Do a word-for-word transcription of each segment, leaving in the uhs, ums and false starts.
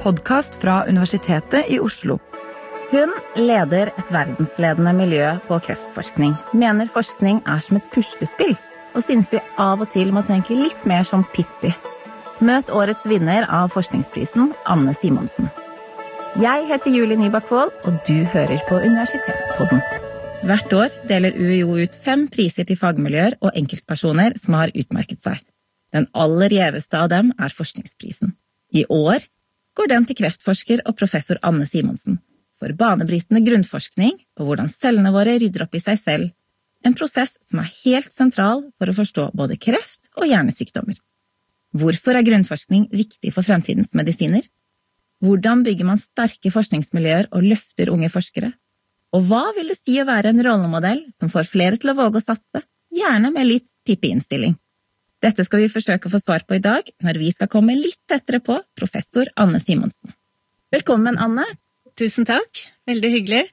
podcast fra Universitetet i Oslo. Hun leder et verdensledende miljø på kreftforskning, mener forskning er som et puslespill, og synes vi av og til må tenke litt mer som Pippi. Møt årets vinner av forskningsprisen, Anne Simonsen. Jeg heter Julie Nybakvold, og du hører på Universitetspodden. Hvert år deler U I O ut fem priser til fagmiljøer og enkeltpersoner som har utmerket seg. Den aller gjeveste av dem er forskningsprisen. I år går den til kreftforsker og professor Anne Simonsen for banebrytende grunnforskning på hvordan cellene våre rydder opp i seg selv, en prosess som er helt sentral for å forstå både kreft og hjernesykdommer. Hvorfor er grunnforskning viktig for fremtidens medisiner? Hvordan bygger man sterke forskningsmiljøer og løfter unge forskere? Og hva vil det si å være en rollemodell som får flere til å våge å satse, gjerne med litt Pippi-innstilling? Dette skal vi forsøke å få svar på i dag, når vi skal komme litt tettere på professor Anne Simonsen. Velkommen, Anne. Tusen takk. Veldig hyggelig.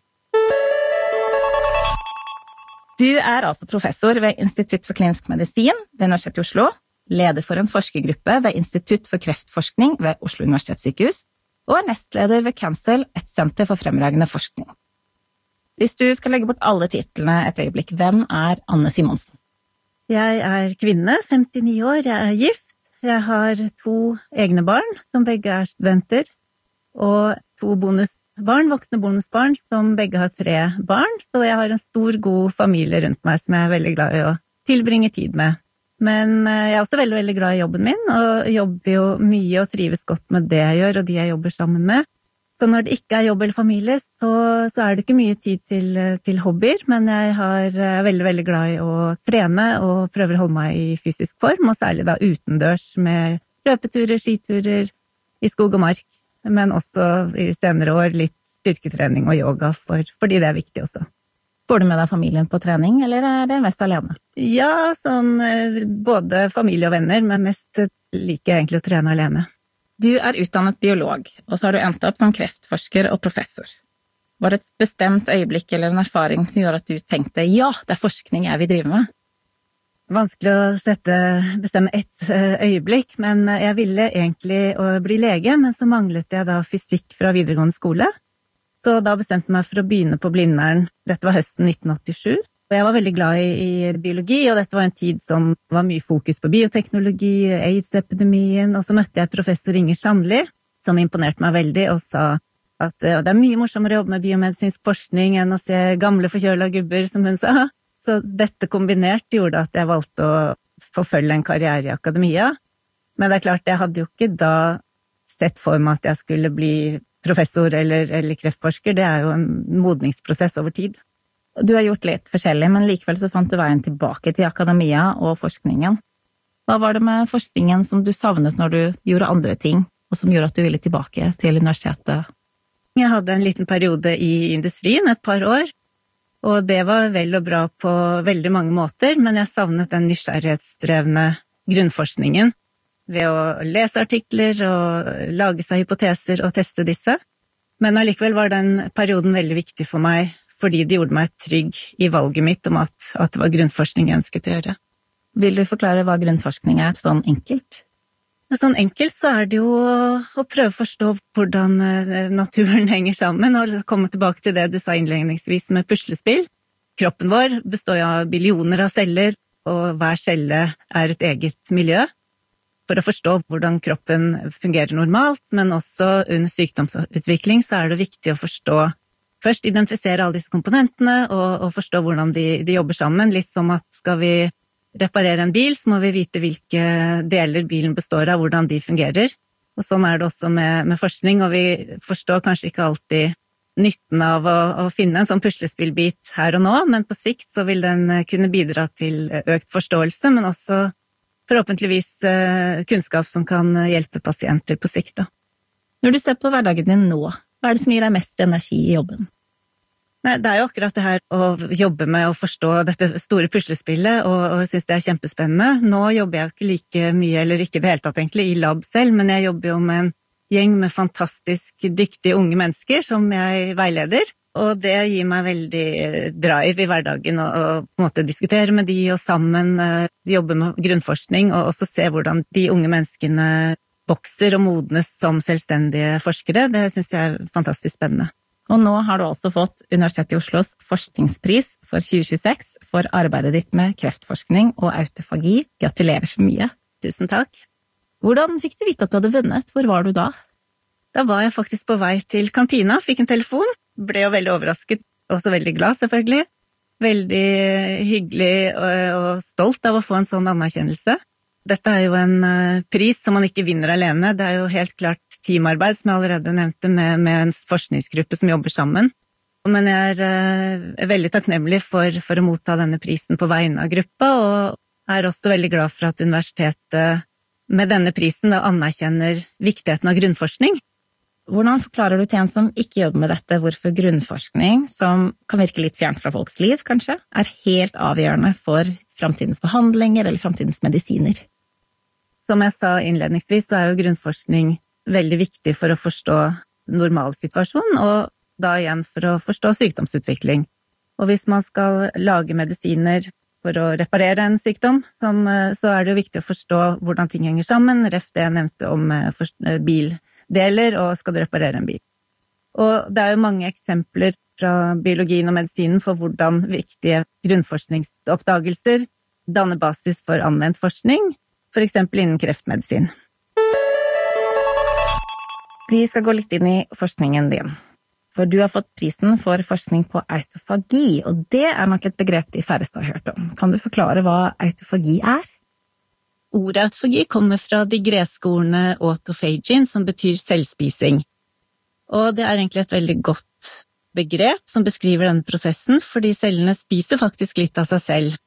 Du er altså professor ved Institutt for klinisk medisin ved Universitetet i Oslo, leder for en forskergruppe ved Institutt for kreftforskning ved Oslo universitetssykehus, og er nestleder ved Cancel, et senter for fremragende forskning. Hvis du skal legge bort alle titlene et øyeblikk, hvem er Anne Simonsen? Jeg er kvinne, femtini år, jeg er gift. Jeg har to egne barn, som begge er studenter, og to bonusbarn, voksne bonusbarn, som begge har tre barn, så jeg har en stor, god familie rundt meg som jeg er veldig glad i å tilbringe tid med. Men jeg er også veldig, veldig glad i jobben min, og jobber jo mye og trives godt med det jeg gjør, og de jeg jobber sammen med. Så når det ikke er jobb eller familie, så, så er det ikke mye tid til, til hobbyer, men jeg har, er veldig, veldig glad i å trene og prøver å holde meg i fysisk form, og særlig da utendørs med løpeturer, skiturer i skog og mark, men også i senere år litt styrketrening og yoga, for, fordi det er viktig også. Får du med deg familien på trening, eller er det mest alene? Ja, sånn både familie og venner, men mest liker jeg egentlig å trene alene. Du er utdannet biolog, og så har du endt opp som kreftforsker og professor. Var det et bestemt øyeblikk eller en erfaring som gjorde at du tenkte, ja, det er forskning jeg vil drive med? Vanskelig å sette, bestemme ett øyeblikk, men jeg ville egentlig bli lege, men så manglet jeg da fysikk fra videregående skole. Så da bestemte jeg meg for å begynne på Blindern. Dette var høsten nitten åttisju. Og jeg var veldig glad i, i biologi, og dette var en tid som var mye fokus på bioteknologi, AIDS-epidemien, og så møtte jeg professor Inger Sandli, som imponerte meg veldig, og sa at ja, det er mye morsommere å jobbe med biomedisinsk forskning enn å se gamle forkjøla gubber, som hun sa. Så dette kombinert gjorde at jeg valgte å forfølge en karriere i akademia. Men det er klart, jeg hadde jo ikke da sett for meg at jeg skulle bli professor eller, eller kreftforsker. Det er jo en modningsprosess over tid. Du har gjort litt forskjellig, men likevel så fant du veien tilbake til akademia og forskningen. Hva var det med forskningen som du savnet når du gjorde andre ting, og som gjorde at du ville tilbake til universitetet? Jeg hadde en liten periode i industrien, et par år, og det var vel og bra på veldig mange måter, men jeg savnet den nysgjerrighetsdrevne grunnforskningen ved å lese artikler og lage seg hypoteser og teste disse. Men allikevel var den perioden veldig viktig for meg, fordi det gjorde meg trygg i valget mitt om at, at det var grunnforskning jeg ønsket å gjøre. Vil du forklare hva grunnforskning er, sånn enkelt? Sånn enkelt så er det jo å prøve å forstå hvordan naturen henger sammen, og komme tilbake til det du sa innledningsvis med puslespill. Kroppen vår består av billioner av celler, og hver celle er et eget miljø. For å forstå hvordan kroppen fungerer normalt, men også under sykdomsutvikling, så er det viktig å forstå først identifisere alle disse komponentene og, og forstå hvordan de, de jobber sammen. Litt som at skal vi reparere en bil, så må vi vite hvilke deler bilen består av, hvordan de fungerer. Og sånn er det også med, med forskning, og vi forstår kanskje ikke alltid nytten av å, å finne en sånn puslespillbit her og nå, men på sikt så vil den kunne bidra til økt forståelse, men også forhåpentligvis kunnskap som kan hjelpe pasienter på sikt. Da. Når du ser på hverdagen din nå, hva er det som gir deg mest energi i jobben? Nei, det er jo akkurat det her å jobbe med å forstå dette store puslespillet, og, og jeg synes det er kjempespennende. Nå jobber jeg jo ikke like mye, eller ikke det hele tatt egentlig, i lab selv, men jeg jobber jo med en gjeng med fantastisk dyktige unge mennesker som jeg veileder, og det gir meg veldig drive i hverdagen å på en måte diskutere med de og sammen jobbe med grunnforskning, og også se hvordan de unge menneskene vokser og modnes som selvstendige forskere. Det synes jeg er fantastisk spennende. Og nå har du altså fått Universitetet i Oslos forskningspris for tjue tjueseks for arbeidet ditt med kreftforskning og autofagi. Gratulerer så mye. Tusen takk. Hvordan fikk du vite at du hadde vunnet? Hvor var du da? Da var jeg faktisk på vei til kantina, fikk en telefon. Ble jo veldig overrasket, også veldig glad selvfølgelig. Veldig hyggelig og stolt av å få en sånn anerkjennelse. Dette er jo en pris som man ikke vinner alene. Det er jo helt klart teamarbeid, som jeg allerede nevnte, med, med en forskningsgruppe som jobber sammen. Men jeg er, er veldig takknemlig for, for å motta denne prisen på vegne av gruppa, og er også veldig glad for at universitetet med denne prisen da anerkjenner viktigheten av grunnforskning. Hvordan forklarer du til en som ikke jobber med dette, hvorfor grunnforskning, som kan virke litt fjernt fra folks liv, kanskje, er helt avgjørende for fremtidens behandlinger eller fremtidens medisiner? Som jeg sa innledningsvis, så er jo grunnforskning veldig viktig for å forstå normalsituasjonen, og da igjen for å forstå sykdomsutvikling. Og hvis man skal lage medisiner for å reparere en sykdom, som, så er det jo viktig å forstå hvordan ting henger sammen, ref det jeg nevnte om bildeler, og skal du reparere en bil. Og det er jo mange eksempler fra biologien og medisinen for hvordan viktige grunnforskningsoppdagelser danner basis for anvendt forskning, for eksempel innen kreftmedisin. Vi skal gå litt inn i forskningen din. For du har fått prisen for forskning på autofagi, og det er nok et begrep de færreste har hørt om. Kan du forklare hva autofagi er? Ordet autofagi kommer fra de greske ordene autophagin, som betyr selvspising. Og det er egentlig et veldig godt begrep som beskriver denne prosessen, fordi cellene spiser faktisk litt av seg selv.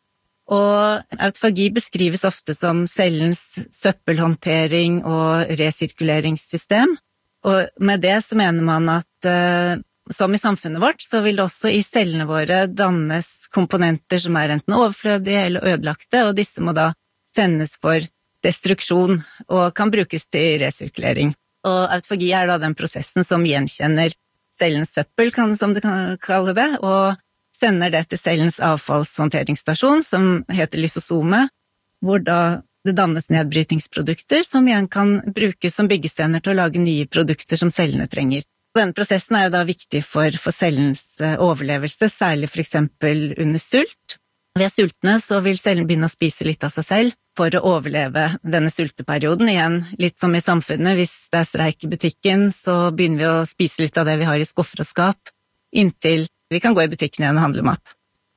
Og autofagi beskrives ofte som cellens søppelhåndtering og resirkuleringssystem. Og med det så mener man at eh, som i samfunnet vårt, så vil det også i cellene våre dannes komponenter som er enten overflødige eller ødelagte, og disse må da sendes for destruksjon og kan brukes til resirkulering. Og autofagi er da den prosessen som gjenkjenner cellens søppel, kan, som du kan kalle det, og sender det til cellens avfallshåndteringsstasjon, som heter lysosome, hvor da det dannes nedbrytingsprodukter som igjen kan brukes som byggestener til å lage nye produkter som cellene trenger. Denne prosessen er jo da viktig for, for cellens overlevelse, særlig for eksempel under sult. Ved sultne så vil cellen begynne å spise litt av seg selv for å overleve denne sulteperioden. Igjen, litt som i samfunnet, hvis det er streik i butikken, så begynner vi å spise litt av det vi har i skuffer og skap, inntil vi kan gå i butikken igjen og handle mat.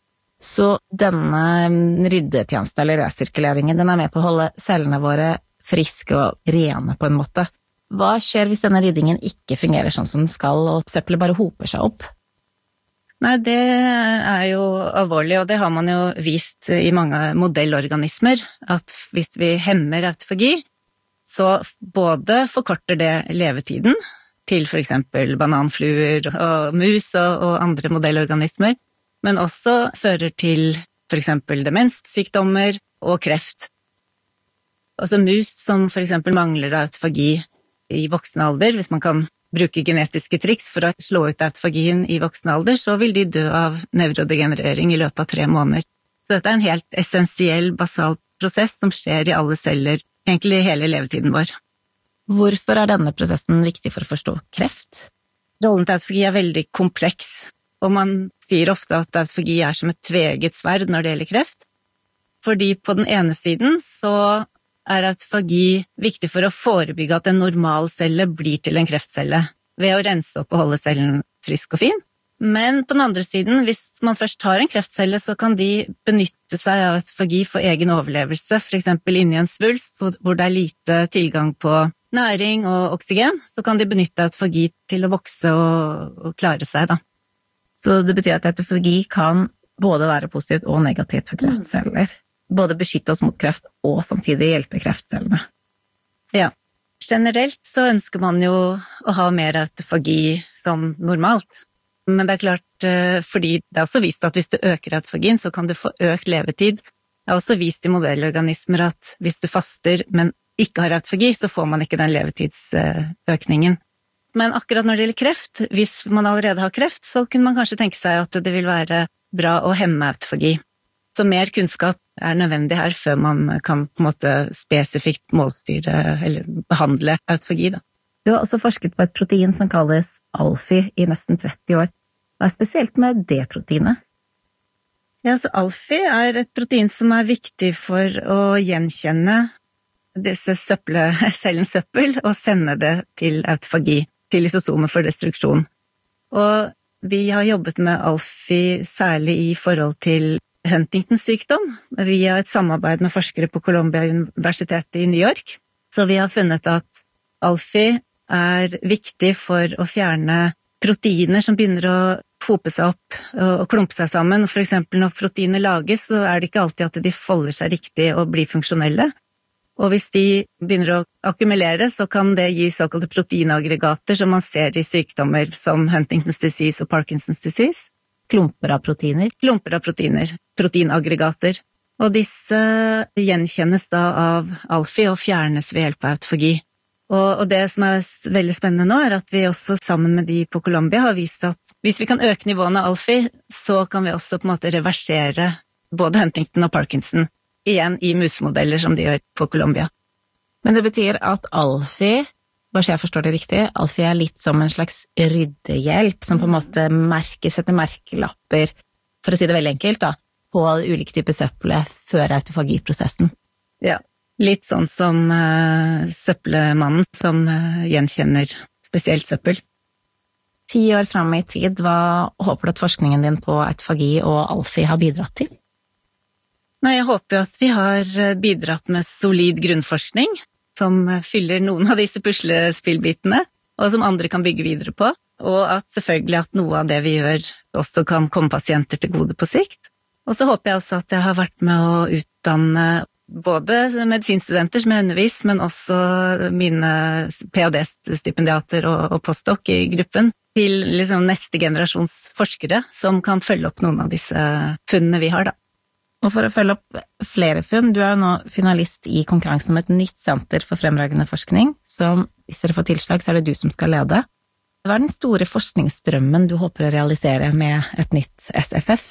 Så denne ryddetjenesten eller resirkuleringen, den er med på å holde cellene våre friske og rene på en måte. Hva skjer hvis denne ryddingen ikke fungerer sånn som den skal, og søppelet bare hoper seg opp? Nei, det er jo alvorlig, og det har man jo vist i mange modellorganismer, at hvis vi hemmer autofagi, så både forkorter det levetiden til for eksempel bananfluer og mus og, og andre modellorganismer, men også fører til for eksempel demenssykdommer og kreft. Altså mus som for eksempel mangler autofagi i voksen alder, hvis man kan bruke genetiske triks for å slå ut autofagien i voksen alder, så vil de dø av nevrodegenerering i løpet av tre måneder. Så dette er en helt essensiell, basal prosess som skjer i alle celler, egentlig hele levetiden vår. Hvorfor er denne prosessen viktig for å forstå kreft? Rollen til autofagi er veldig kompleks, og man sier ofte at autofagi er som et tveegget sverd når det gjelder kreft, fordi på den ene siden så er autofagi viktig for å forebygge at en normal celle blir til en kreftcelle, ved å rense opp og holde cellen frisk og fin. Men på den andre siden, hvis man først har en kreftcelle, så kan de benytte seg av autofagi for egen overlevelse, for eksempel inni en svulst, hvor det er lite tilgang på næring og oksygen, så kan de benytte autofagi til å vokse og, og klare seg, da. Så det betyr at autofagi kan både være positivt og negativt for kreftceller. Både beskytte oss mot kreft og samtidig hjelpe kreftcellene. Ja, generelt så ønsker man jo å ha mer autofagi sånn normalt. Men det er klart, fordi det er også vist at hvis du øker autofagien, så kan du få økt levetid. Det er også vist i modellorganismer at hvis du faster, men ikke har autofagi, så får man ikke den levetidsøkningen. Men akkurat når det gjelder kreft, hvis man allerede har kreft, så kunne man kanskje tenke seg at det vil være bra å hemme autofagi. Så mer kunnskap er nødvendig her før man kan på en måte spesifikt målstyre eller behandle autofagi da. Du har også forsket på et protein som kalles Alfie i nesten tretti år. Hva er spesielt med det proteinet? Ja, så Alfie er et protein som er viktig for å gjenkjenne disse søppel, cellens søppel og sende det til autofagi, til lysosomer for destruksjon. Og vi har jobbet med Alfie særlig i forhold til Huntingtons sykdom, via et samarbeid med forskere på Columbia-universitetet i New York. Så vi har funnet at Alfie er viktig for å fjerne proteiner som begynner å hope seg opp og klumpe seg sammen. For eksempel når proteiner lages, så er det ikke alltid at de folder seg riktig og blir funksjonelle. Og hvis de begynner å akkumulere, så kan det gi såkalte proteinaggregater som man ser i sykdommer som Huntington's disease og Parkinson's disease. Klumper av proteiner? Klumper av proteiner, proteinaggregater. Og disse gjenkjennes da av Alfie og fjernes ved hjelp av autofagi. Og, og det som er veldig spennende nå er at vi også sammen med de på Columbia har vist at hvis vi kan øke nivåene av Alfie, så kan vi også på en måte reversere både Huntington og Parkinson, igjen i musemodeller som de gjør på Columbia. Men det betyr at Alfie, bare så jeg forstår det riktig, Alfie er litt som en slags ryddehjelp, som på en måte merker, setter merkelapper, for å si det veldig enkelt da, på ulike typer søppel før autofagiprosessen. Ja, litt sånn som uh, søppelmannen som uh, gjenkjenner spesielt søppel. Ti år frem i tid, hva håper du at forskningen din på autofagi og Alfie har bidratt til? Nei, jeg håper at vi har bidratt med solid grunnforskning, som fyller noen av disse puslespillbitene, og som andre kan bygge videre på, og at selvfølgelig at noe av det vi gjør også kan komme pasienter til gode på sikt. Og så håper jeg også at jeg har vært med å utdanne både medisinstudenter som jeg undervis, men også mine P H D-stipendiater og, og postdoc i gruppen, til liksom neste generasjons forskere som kan følge opp noen av disse funnene vi har da. Og for å følge opp flere funn, du er jo nå finalist i konkurransen om et nytt senter for fremragende forskning, som hvis dere får tilslag, så er det du som skal lede. Hva er den store forskningsstrømmen du håper å realisere med et nytt S F F?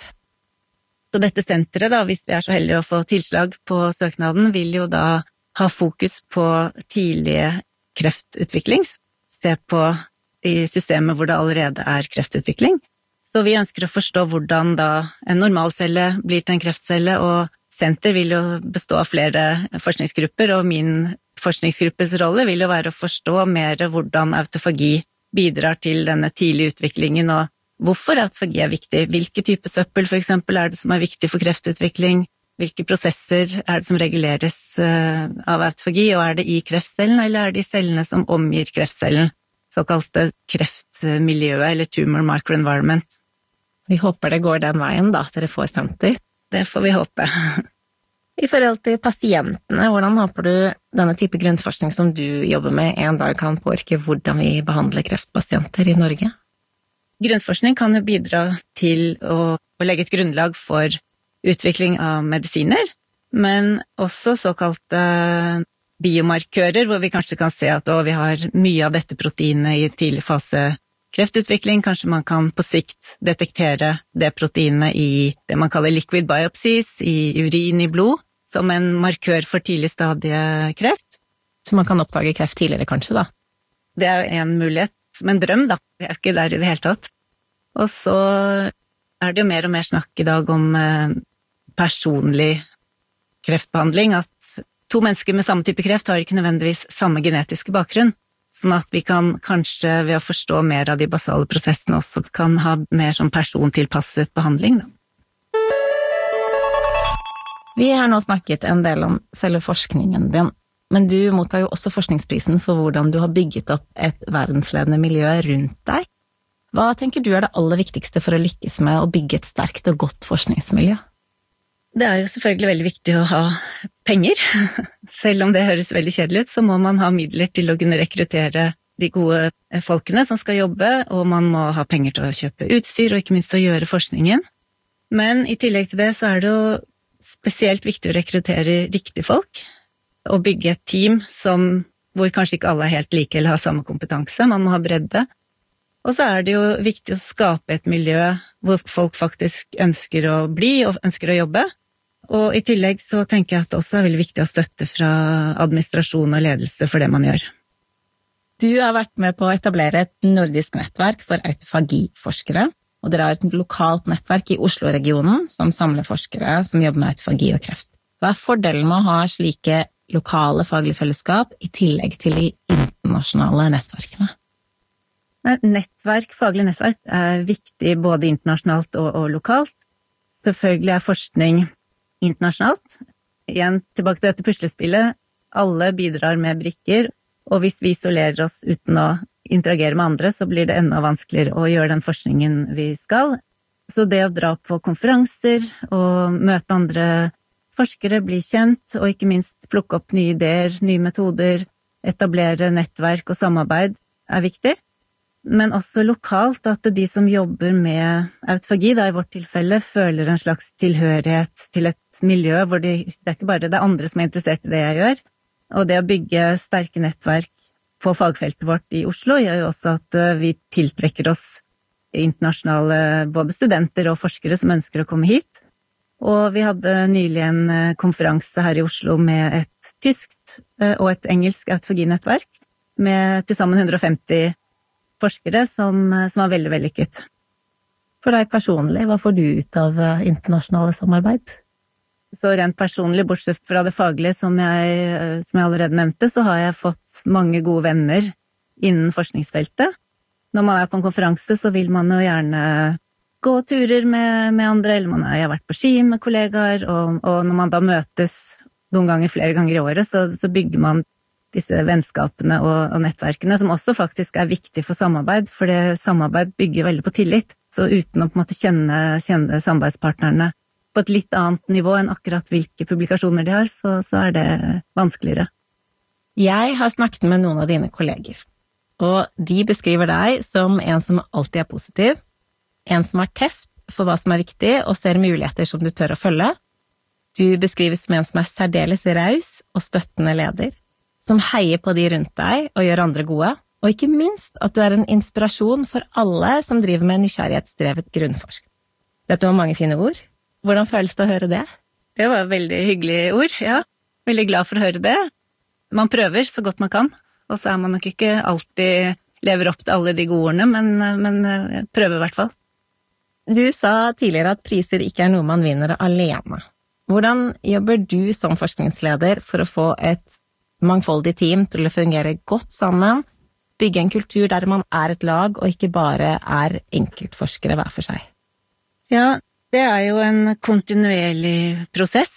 Så dette senteret da, hvis vi er så heldige å få tilslag på søknaden, vil jo da ha fokus på tidlige kreftutvikling, se på i systemet hvor det allerede er kreftutvikling. Så vi ønsker å forstå hvordan da en normalcelle blir til en kreftcelle, og senter vil jo bestå av flere forskningsgrupper, og min forskningsgruppes rolle vil jo være å forstå mer hvordan autofagi bidrar til denne tidlige utviklingen, og hvorfor autofagi er viktig, hvilke typer søppel for eksempel er det som er viktig for kreftutvikling, hvilke prosesser er det som reguleres av autofagi, og er det i kreftcellen, eller er det i cellene som omgir kreftcellen, såkalte kreftmiljøet eller tumor microenvironment. Vi håper det går den veien da, at dere får senter. Det får vi håpe. I forhold til pasientene, hvordan håper du denne type grunnforskning som du jobber med en dag kan påvirke hvordan vi behandler kreftpasienter i Norge? Grunnforskning kan jo bidra til å, å legge et grunnlag for utvikling av medisiner, men også såkalte biomarkører, hvor vi kanskje kan se at å, vi har mye av dette proteinet i tidlig fase kreftutvikling, kanskje man kan på sikt detektere det proteinet i det man kaller liquid biopsies, i urin i blod, som en markør for tidlig stadie kreft. Så man kan oppdage kreft tidligere kanskje da? Det er jo en mulighet, som en drøm da, vi er ikke der i det hele tatt. Og så er det jo mer og mer snakk i dag om eh, personlig kreftbehandling, at to mennesker med samme type kreft har ikke nødvendigvis samme genetiske bakgrunn. Sånn at vi kan kanskje ved å forstå mer av de basale prosessene også kan ha mer som persontilpasset behandling da. Vi har nå snakket en del om selve forskningen din, men du mottar jo også forskningsprisen for hvordan du har bygget opp et verdensledende miljø rundt deg. Hva tenker du er det aller viktigste for å lykkes med å bygge et sterkt og godt forskningsmiljø? Det er jo selvfølgelig veldig viktig å ha penger. Selv om det høres veldig kjedelig ut, så må man ha midler til å kunne rekruttere de gode folkene som skal jobbe, og man må ha penger til å kjøpe utstyr, og ikke minst å gjøre forskningen. Men i tillegg til det så er det jo spesielt viktig å rekruttere riktige folk, og bygge et team som, hvor kanskje ikke alle er helt like eller har samme kompetanse, man må ha bredde. Og så er det jo viktig å skape et miljø hvor folk faktisk ønsker å bli og ønsker å jobbe, Og i tillegg så tenker jeg at det også er veldig viktig å støtte fra administrasjon og ledelse for det man gjør. Du har vært med på å etablere et nordisk nettverk for autofagiforskere, og dere har et lokalt nettverk i Oslo-regionen som samler forskere som jobber med autofagi og kreft. Hva er fordelen med å ha slike lokale faglige fellesskap i tillegg til de internasjonale nettverkene? Nettverk, faglig nettverk er viktig både internasjonalt og, og lokalt. Selvfølgelig er forskning internasjonalt. Igjen tilbake til dette puslespillet. Alle bidrar med brikker, og hvis vi isolerer oss uten å interagere med andre, så blir det enda vanskeligere å gjøre den forskningen vi skal. Så det å dra på konferanser og møte andre forskere, bli kjent, og ikke minst plukke opp nye ideer, nye metoder, etablere nettverk og samarbeid er viktig. Men også lokalt at de som jobber med autofagi, da i vårt tilfelle, føler en slags tilhørighet til et miljø hvor de, det er ikke bare det andre som er interessert i det jeg gjør. Og det å bygge sterke nettverk på fagfeltet vårt i Oslo gjør jo også at vi tiltrekker oss internasjonale både studenter og forskere som ønsker å komme hit. Og vi hadde nylig en konferanse her i Oslo med et tyskt og et engelsk autofaginettverk med til sammen hundre og femti forskere som, som var veldig vellykket. For deg personlig, hva får du ut av internasjonale samarbeid? Så rent personlig, bortsett fra det faglige som jeg, som jeg allerede nevnte, så har jeg fått mange gode venner innen forskningsfeltet. Når man er på en konferanse, så vil man jo gjerne gå turer med, med andre, eller man har vært på ski med kollegaer, og, og når man da møtes noen ganger, flere ganger i året, så, så bygger man disse vennskapene og, og nettverkene, som også faktisk er viktig for samarbeid, for det samarbeid bygger veldig på tillit. Så uten å på en måte kjenne, kjenne samarbeidspartnerne på et litt annet nivå enn akkurat hvilke publikasjoner de har, så, så er det vanskeligere. Jeg har snakket med noen av dine kolleger, og de beskriver deg som en som alltid er positiv, en som har teft for hva som er viktig og ser muligheter som du tør å følge. Du beskrives som en som er særdeles raus og støttende leder, som heier på de rundt deg og gjør andre gode, og ikke minst at du er en inspirasjon for alle som driver med nysgjerrighetsdrevet grunnforskning. Dette var mange fine ord. Hvordan føles det å høre det? Det var veldig hyggelige ord, ja. Veldig glad for å høre det. Man prøver så godt man kan, og så er man nok ikke alltid lever opp til alle de gode ordene, men, men prøver i hvert fall. Du sa tidligere at priser ikke er noe man vinner alene. Hvordan jobber du som forskningsleder for å få et mangfoldig team til å fungere godt sammen, bygge en kultur der man er et lag og ikke bare er enkeltforskere hver for seg? Ja, det er jo en kontinuerlig prosess,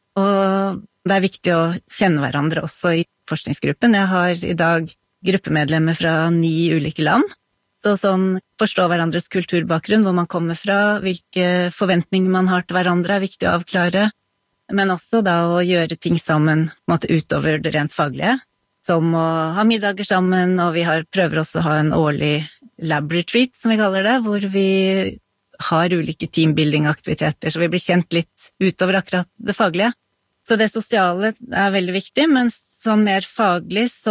og det er viktig å kjenne hverandre også i forskningsgruppen. Jeg har i dag gruppemedlemmer fra ni ulike land, så sånn forstå hverandres kulturbakgrunn, hvor man kommer fra, hvilke forventninger man har til hverandre er viktig å avklare, men også da å gjøre ting sammen på en måte utover det rent faglige, som å ha middager sammen, og vi har, prøver også å ha en årlig lab retreat, som vi kaller det, hvor vi har ulike teambuilding-aktiviteter, så vi blir kjent litt utover akkurat det faglige. Så det sosiale er veldig viktig, men sånn mer faglig så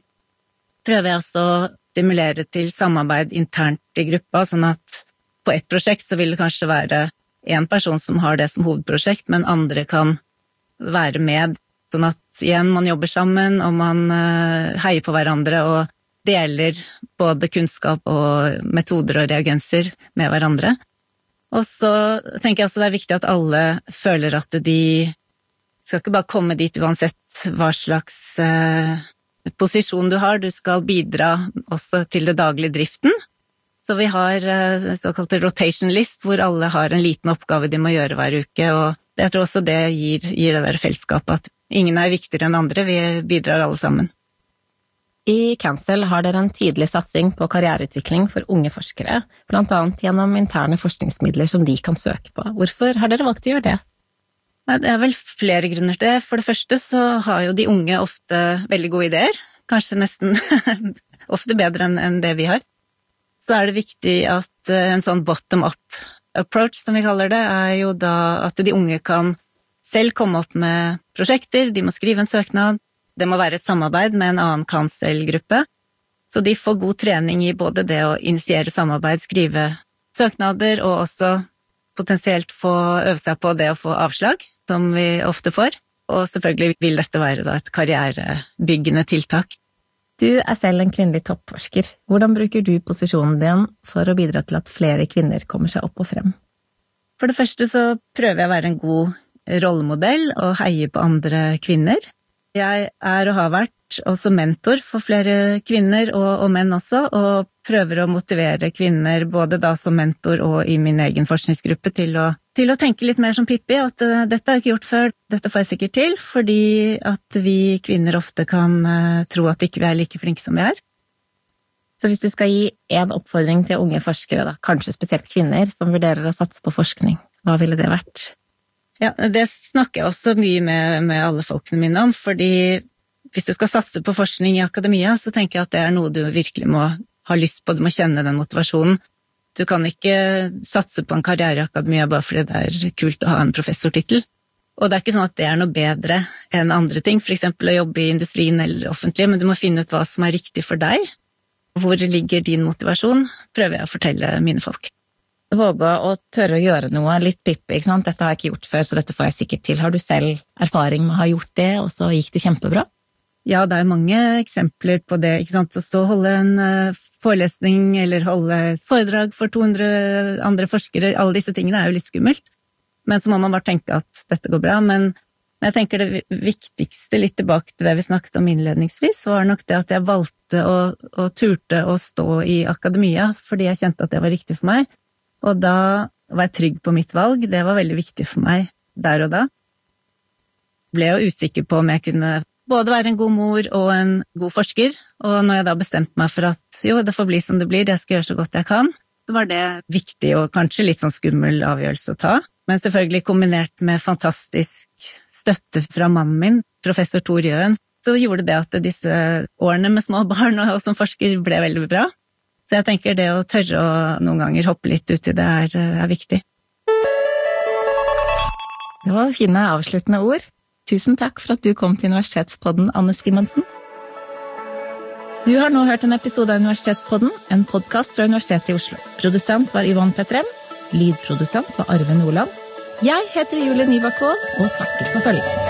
prøver jeg også å stimulere til samarbeid internt i gruppa, sånn at på et prosjekt så vil det kanskje være en person som har det som hovedprosjekt, men andre kan være med, sånn at igjen man jobber sammen, og man heier på hverandre og deler både kunnskap og metoder og reagenser med hverandre. Og så tenker jeg også det er viktig at alle føler at de skal ikke bare komme dit uansett hva slags eh, posisjon du har, du skal bidra også til det daglige driften. Så vi har eh, såkalt rotation list, hvor alle har en liten oppgave de må gjøre hver uke, og jeg tror også det gir, gir det der fellesskapet at ingen er viktigere enn andre, vi bidrar alle sammen. I Cancel har dere en tydelig satsing på karriereutvikling for unge forskere, blant annet gjennom interne forskningsmidler som de kan søke på. Hvorfor har dere valgt å gjøre det? Det er vel flere grunner til det. For det første så har jo de unge ofte veldig gode ideer, kanskje nesten ofte bedre enn det vi har. Så er det viktig at en sånn bottom-up approach, som vi kaller det, er jo da at de unge kan selv komme opp med prosjekter, de må skrive en søknad, det må være et samarbeid med en annen Cancel-gruppe, så de får god trening i både det å initiere samarbeid, skrive søknader, og også potensielt få øve seg på det å få avslag som vi ofte får. Og selvfølgelig vil dette være da et karrierebyggende tiltak. Du er selv en kvinnelig toppforsker. Hvordan bruker du posisjonen din for å bidra til at flere kvinner kommer seg opp og frem? For det første så prøver jeg å være en god rollemodell og heie på andre kvinner. Jeg er og har vært også mentor for flere kvinner og, og menn også, og prøver å motivere kvinner både da som mentor og i min egen forskningsgruppe til å, til å tenke litt mer som Pippi, at uh, dette har jeg ikke gjort før, dette får jeg sikkert til, fordi at vi kvinner ofte kan uh, tro at ikke vi er like flinke som vi er. Så hvis du skal gi en oppfordring til unge forskere, da, kanskje spesielt kvinner, som vurderer å satse på forskning, hva ville det vært? Ja, det snakker jeg også mye med, med alle folkene mine om, fordi hvis du skal satse på forskning i akademia, så tenker jeg at det er noe du virkelig må ha lyst på, du må kjenne den motivasjonen. Du kan ikke satse på en karriere i akademia bare fordi det er kult å ha en professortittel. Og det er ikke sånn at det er noe bedre enn andre ting, for eksempel å jobbe i industrien eller offentlig, men du må finne ut hva som er riktig for deg. Hvor ligger din motivasjon, prøver jeg å fortelle mine folk. Våge å tørre å gjøre noe, litt Pippi, ikke sant? Dette har jeg ikke gjort før, så dette får jeg sikkert til. Har du selv erfaring med å ha gjort det, og så gikk det kjempebra? Ja, det er mange eksempler på det, ikke sant? Å stå og holde en uh, forelesning, eller holde et foredrag for to hundre andre forskere, alle disse tingene er jo litt skummelt. Men så må man bare tenke at dette går bra, men jeg tenker det viktigste, litt tilbake til det vi snakket om innledningsvis, var nok det at jeg valgte å, å turte å stå i akademia, fordi jeg kjente at det var riktig for meg. Og da var jeg trygg på mitt valg, det var veldig viktig for meg der og da. Jeg ble jo usikker på om jeg kunne både være en god mor og en god forsker, og når jeg da bestemte meg for at jo, det får bli som det blir, jeg skal gjøre så godt jeg kan, så var det viktig og kanskje litt sånn skummel avgjørelse å ta. Men selvfølgelig kombinert med fantastisk støtte fra mannen min, professor Tor Jøen, så gjorde det at disse årene med små barn og som forsker ble veldig bra. Så jeg tenker det å tørre å noen ganger hoppe litt ut i det er, er viktig. Det var fine avsluttende ord. Tusen takk for at du kom til Universitetspodden, Anne Simonsen. Du har nå hørt en episode av Universitetspodden, en podcast fra Universitetet i Oslo. Produsent var Yvonne Petrem, lydprodusent var Arve Nordland. Jeg heter Julie Nybakk og takker for følget.